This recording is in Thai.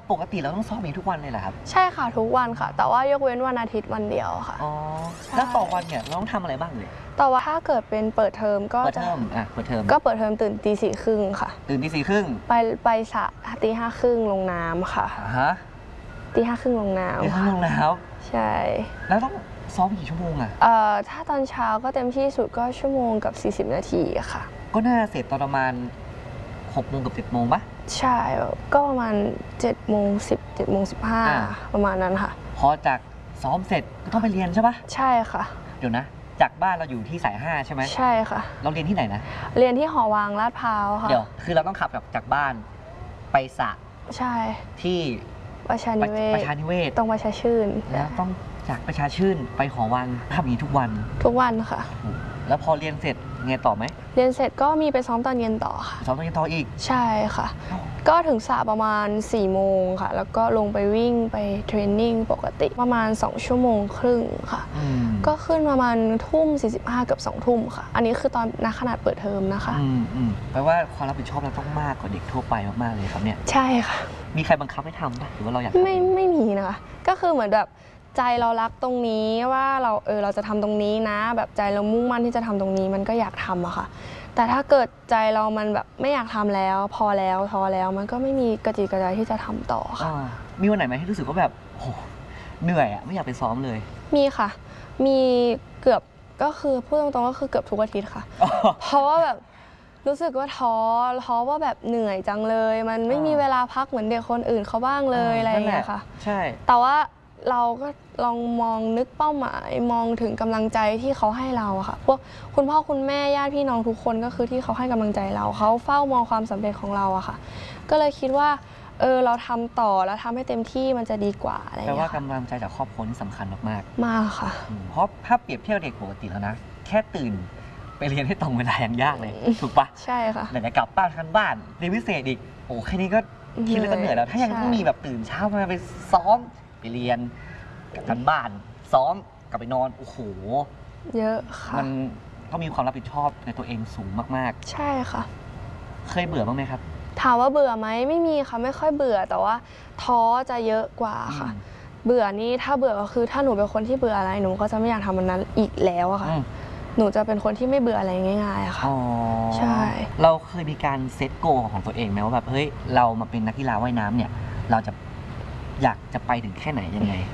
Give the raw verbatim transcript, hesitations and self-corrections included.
ปกติเราต้องซ้อมเองทุกวันเลยเหรอครับใช่ค่ะทุกวันค่ะแต่ว่ายกเว้นวันอาทิตย์วันเดียวค่ะอ๋อแล้วต่อวันเนี่ยเราต้องทำอะไรบ้างเลยแต่ว่าถ้าเกิดเป็นเปิดเทอมก็เปิดเทอมอ่ะเปิดเทอมก็เปิดเทอมตื่นตีสี่ครึ่งค่ะตื่นตีสี่ครึ่งไปไปสระตีห้าครึ่งลงน้ำค่ะฮะตีห้าครึ่งลงน้ำตีห้าลงน้ำใช่แล้วต้องซ้อมกี่ชั่วโมงอ่ะเอ่อถ้าตอนเช้าก็เต็มที่สุดก็ชั่วโมงกับสี่สิบนาทีค่ะก็น่าเสร็จตอนประมาณหกโมงกับเจ็ดโมงปะใช่ก็ประมาณเจ็ดโมงสิบเจ็ดโมงสิบห้าประมาณนั้นค่ะพอจากซ้อมเสร็จก็ต้องไปเรียนใช่ปะใช่ค่ะเดี๋ยวนะจากบ้านเราอยู่ที่สายห้าใช่ไหมใช่ค่ะเราเรียนที่ไหนนะเรียนที่หอวังลาดพร้าวค่ะเดี๋ยวคือเราต้องขับจากบ้านไปสระใช่ที่ประชานิเวศประชานิเวศตรงประชาชื่นแล้วต้องจากประชาชื่นไปหอวังทำอย่างนี้ทุกวันทุกวันค่ะแล้วพอเรียนเสร็จไงต่อไหมเรียนเสร็จก็มีไปซ้อมตอนเย็นต่อค่ะซ้อมตอนเย็นต่ออีกใช่ค่ะก็ถึงสระประมาณสี่โมงค่ะแล้วก็ลงไปวิ่งไปเทรนนิ่งปกติประมาณสองชั่วโมงครึ่งค่ะก็ขึ้นประมาณทุ่มสี่สิบห้ากับสองทุ่มค่ะอันนี้คือตอนณขนาดเปิดเทอมนะคะอืมอืมแปลว่าความรับผิดชอบเราต้องมากกว่าเด็กทั่วไปมากๆเลยครับเนี่ยใช่ค่ะมีใครบังคับให้ทำป่ะหรือว่าเราอยากไม่ไม่มีนะคะก็คือเหมือนแบบใจเรารักตรงนี้ว่าเราเออเราจะทำตรงนี้นะแบบใจเรามุ่งมั่นที่จะทำตรงนี้มันก็อยากทำอะค่ะแต่ถ้าเกิดใจเรามันแบบไม่อยากทำแล้วพอแล้วท้อแล้วมันก็ไม่มีกระจิตกระใจที่จะทำต่อค่ะมีวันไหนไหมที่รู้สึกว่าแบบโหเหนื่อยอะไม่อยากไปซ้อมเลยมีค่ะมีเกือบก็คือพูดตรงๆก็คือเกือบทุกอาทิตย์ค่ะเพราะว่าแบบรู้สึกว่าท้อท้อว่าแบบเหนื่อยจังเลยมันไม่มีเวลาพักเหมือนเด็กคนอื่นเขาบ้างเลยอะไรอย่างเงี้ยค่ะใช่แต่ว่าเราก็ลองมองนึกเป้าหมายมองถึงกำลังใจที่เขาให้เราค่ะพวกคุณพ่อคุณแม่ญาติพี่น้องทุกคนก็คือที่เขาให้กำลังใจเราเขาเฝ้ามองความสำเร็จของเราอะค่ะก็เลยคิดว่าเออเราทำต่อแล้วทำให้เต็มที่มันจะดีกว่าอะไรอย่างเงี้ยแปลว่ากำลังใจจากครอบครัวนี่สำคัญมากๆมากค่ะเพราะถ้าเปรียบเทียบเด็กปกติแล้วนะแค่ตื่นไปเรียนให้ตรงเวลายังยากเลยถูกปะใช่ค่ะไหนจะกลับบ้านทันบ้านเรียนพิเศษอีกโอ้แค่นี้ก็คิดเลยก็เหนื่อยแล้วถ้ายังต้องมีแบบตื่นเช้ามาไปซ้อมไปเรียนกลับทันบ้านซ้อมกลับไปนอนโอ้โหเยอะค่ะมันต้องมีความรับผิดชอบในตัวเองสูงมากๆใช่ค่ะเคยเบื่อบ้างไหมครับถามว่าเบื่อไหมไม่มีค่ะไม่ค่อยเบื่อแต่ว่าท้อจะเยอะกว่าค่ะเบื่อนี่ถ้าเบื่อก็คือถ้าหนูเป็นคนที่เบื่ออะไรหนูก็จะไม่อยากทำมันนั้นอีกแล้วอะค่ะหนูจะเป็นคนที่ไม่เบื่ออะไรง่ายๆอะค่ะใช่เราเคยมีการเซตโกของตัวเองไหมว่าแบบเฮ้ยเรามาเป็นนักกีฬาว่ายน้ำเนี่ยเราจะอยากจะไปถึงแค่ไหนยังไง